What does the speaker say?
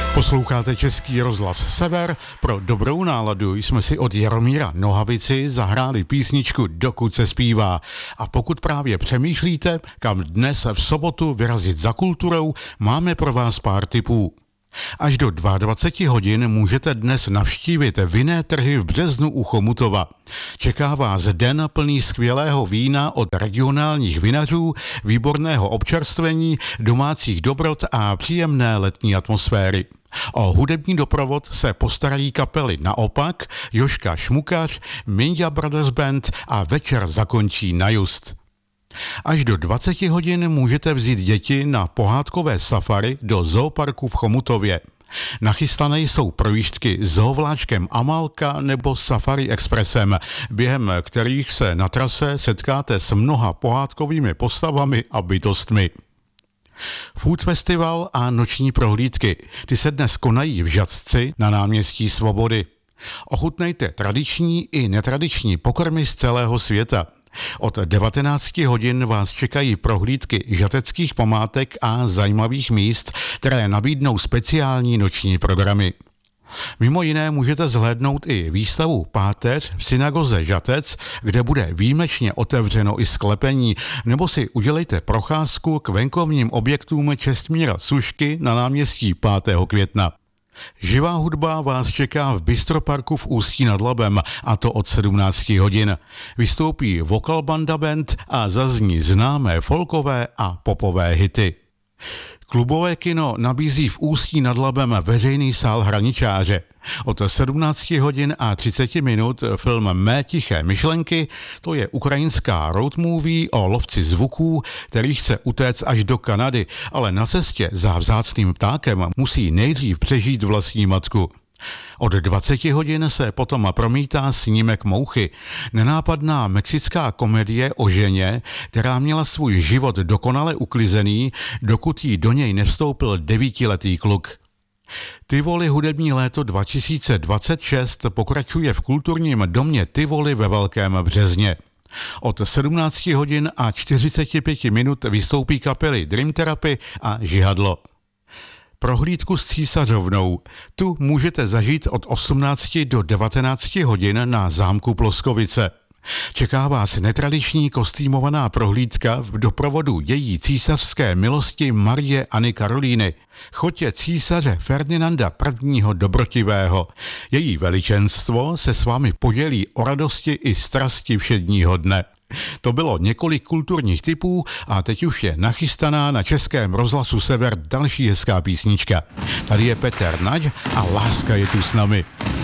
Posloucháte Český rozhlas Sever. Pro dobrou náladu jsme si od Jaromíra Nohavici zahráli písničku Dokud se zpívá. A pokud právě přemýšlíte, kam dnes v sobotu vyrazit za kulturou, máme pro vás pár tipů. Až do 22 hodin můžete dnes navštívit vinné trhy v Březnu u Chomutova. Čeká vás den plný skvělého vína od regionálních vinařů, výborného občerstvení, domácích dobrot a příjemné letní atmosféry. O hudební doprovod se postarají kapely Naopak, Jožka Šmukař, Mindia Brothers Band a večer zakončí Najust. Až do 20 hodin můžete vzít děti na pohádkové safari do zooparku v Chomutově. Nachystané jsou projížďky zoovláčkem Amalka nebo Safari Expressem, během kterých se na trase setkáte s mnoha pohádkovými postavami a bytostmi. Food Festival a noční prohlídky. Ty se dnes konají v Žatci na náměstí Svobody. Ochutnejte tradiční i netradiční pokrmy z celého světa. Od 19 hodin vás čekají prohlídky žateckých památek a zajímavých míst, které nabídnou speciální noční programy. Mimo jiné můžete zhlédnout i výstavu Páteř v synagoze Žatec, kde bude výjimečně otevřeno i sklepení, nebo si udělejte procházku k venkovním objektům Čestmíra Sušky na náměstí 5. května. Živá hudba vás čeká v Bystroparku v Ústí nad Labem, a to od 17 hodin. Vystoupí Vokal Banda Band a zazní známé folkové a popové hity. Klubové kino nabízí v Ústí nad Labem veřejný sál Hraničáře. Od 17 hodin a 30 minut film Mé tiché myšlenky, to je ukrajinská road movie o lovci zvuků, který chce utéct až do Kanady, ale na cestě za vzácným ptákem musí nejdřív přežít vlastní matku. Od 20 hodin se potom promítá Snímek mouchy, nenápadná mexická komedie o ženě, která měla svůj život dokonale uklizený, dokud jí do něj nevstoupil 9letý kluk. Tivoli hudební léto 2026 pokračuje v kulturním domě Tivoli ve Velkém Březně. Od 17 hodin a 45 minut vystoupí kapely Dream Therapy a Žihadlo. Prohlídku s Císařovnou. Tu můžete zažít od 18 do 19 hodin na zámku Ploskovice. Čeká vás netradiční kostýmovaná prohlídka v doprovodu její císařské milosti Marie Anny Karolíny, chotě císaře Ferdinanda I. Dobrotivého. Její veličenstvo se s vámi podělí o radosti i strasti všedního dne. To bylo několik kulturních tipů a teď už je nachystaná na Českém rozhlasu Sever další hezká písnička. Tady je Petr Nať a Láska je tu s námi.